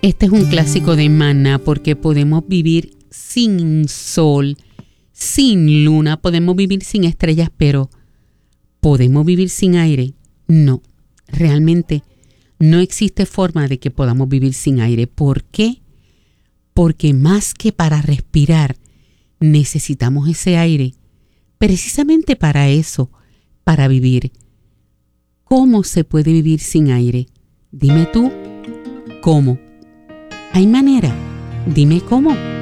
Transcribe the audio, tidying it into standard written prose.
Este es un clásico de Maná porque podemos vivir sin sol, sin luna, podemos vivir sin estrellas, pero ¿podemos vivir sin aire? No, realmente no existe forma de que podamos vivir sin aire. ¿Por qué? Porque más que para respirar, necesitamos ese aire, precisamente para eso, para vivir. ¿Cómo se puede vivir sin aire? Dime tú, ¿cómo? ¿Hay manera? Dime cómo.